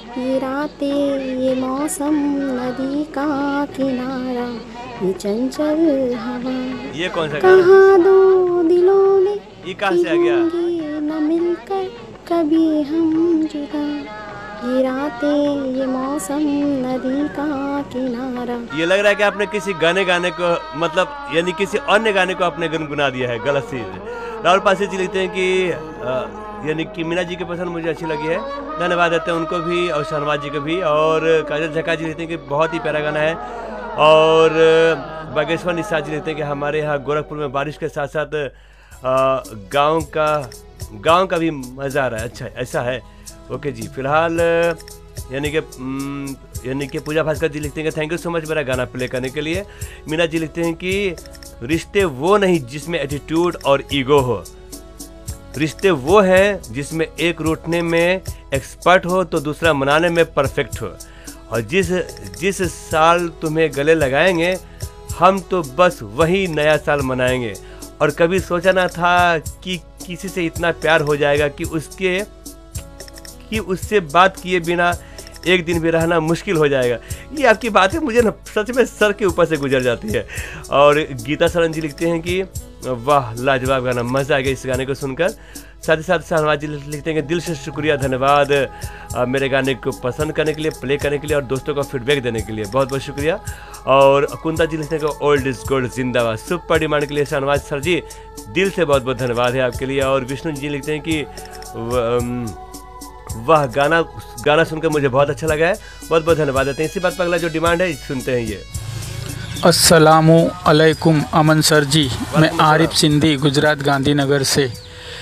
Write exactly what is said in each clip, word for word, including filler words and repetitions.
ये रातें ये मौसम नदी का किनारा ये चंचल हवा। ये कौन सा गाना? कहाँ दो दिलों ने ये कहाँ से आ गया? न मिलकर कभी हम जुदा। ये रातें ये मौसम नदी का किनारा। ये लग रहा है कि आपने किसी गाने गाने को मतलब यानी किसी अन्य गाने को आपने गुनगुना दिया है गलत चीज। राहुल पासी जी लिखते हैं कि आ, यानी कि मीना जी की पसंद मुझे अच्छी लगी है, धन्यवाद देते हैं उनको भी और शहनवाज जी को भी। और काजल झक्का जी लिखते हैं कि बहुत ही प्यारा गाना है। और बागेश्वर निषाद जी लिखते हैं कि हमारे यहाँ गोरखपुर में बारिश के साथ साथ गांव का गांव का भी मज़ा आ रहा है। अच्छा ऐसा है, ओके जी। फिलहाल यानी कि यानी कि पूजा भास्कर जी लिखते हैं कि थैंक यू सो मच मेरा गाना प्ले करने के लिए। मीना जी लिखते हैं कि रिश्ते वो नहीं जिसमें एटीट्यूड और ईगो हो, रिश्ते वो हैं जिसमें एक रूठने में एक्सपर्ट हो तो दूसरा मनाने में परफेक्ट हो। और जिस जिस साल तुम्हें गले लगाएंगे हम तो बस वही नया साल मनाएंगे। और कभी सोचा ना था कि किसी से इतना प्यार हो जाएगा कि उसके कि उससे बात किए बिना एक दिन भी रहना मुश्किल हो जाएगा। ये आपकी बातें मुझे ना सच में सर के ऊपर से गुजर जाती है। और गीता सरन जी लिखते हैं कि वाह लाजवाब गाना, मज़ा आ गया इस गाने को सुनकर। साथ ही साथ शहनवाज जी लिखते हैं कि दिल से शुक्रिया, धन्यवाद मेरे गाने को पसंद करने के लिए, प्ले करने के लिए और दोस्तों को फीडबैक देने के लिए, बहुत बहुत शुक्रिया। और कुंता जी लिखते हैं कि ओल्ड इज गोल्ड जिंदाबाद, सुपर डिमांड के लिए शहनवाज सर जी दिल से बहुत बहुत धन्यवाद है आपके लिए। और विष्णु जी लिखते हैं कि वाह गाना गाना सुनकर मुझे बहुत अच्छा लगा है, बहुत बहुत धन्यवाद देते हैं। इसी बात पर अगला जो डिमांड है सुनते हैं। ये अस्सलामु अलैकुम अमन सर जी, मैं आरिफ सिंधी गुजरात गांधीनगर से।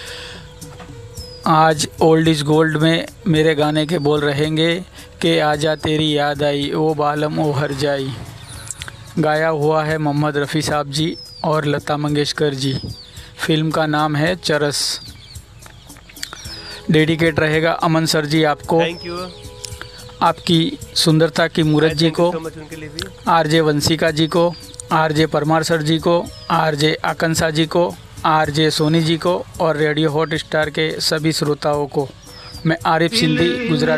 आज ओल्ड इज गोल्ड में मेरे गाने के बोल रहेंगे कि आजा तेरी याद आई ओ बालम ओ हर जाई। गाया हुआ है मोहम्मद रफ़ी साहब जी और लता मंगेशकर जी। फिल्म का नाम है चरस। डेडिकेट रहेगा अमन सर जी आपको, थैंक यू, आपकी सुंदरता की मूरत जी को, आरजे वंशिका जी को, आरजे परमार सर जी को, आरजे आकंसा जी को, आरजे सोनी जी को और रेडियो हॉट स्टार के सभी श्रोताओं को। मैं आरिफ सिंधी गुजरात